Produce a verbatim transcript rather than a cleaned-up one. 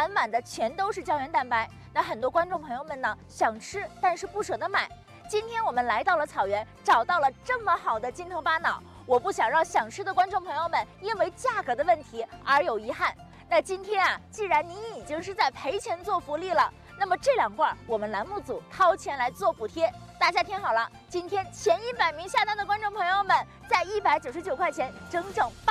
满满的全都是胶原蛋白。那很多观众朋友们呢想吃，但是不舍得买。今天我们来到了草原，找到了这么好的金头巴脑，我不想让想吃的观众朋友们因为价格的问题而有遗憾。那今天啊，既然您已经是在赔钱做福利了，那么这两罐我们栏目组掏钱来做补贴。大家听好了，今天前一百名下单的观众朋友们，在一百九十九块钱整整八。